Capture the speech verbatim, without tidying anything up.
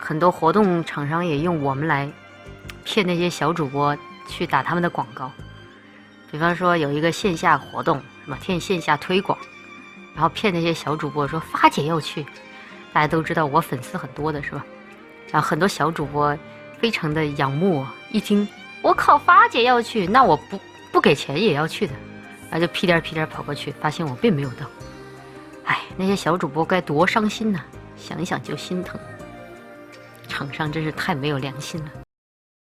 很多活动厂商也用我们来骗那些小主播去打他们的广告。比方说有一个线下活动，什么骗线下推广，然后骗那些小主播说发姐要去。大家都知道我粉丝很多的是吧？然后很多小主播非常的仰慕我，一听我靠发姐要去，那我不不给钱也要去的，然后就屁颠屁颠跑过去，发现我并没有到。哎，那些小主播该多伤心呐、啊！想一想就心疼。厂商真是太没有良心了。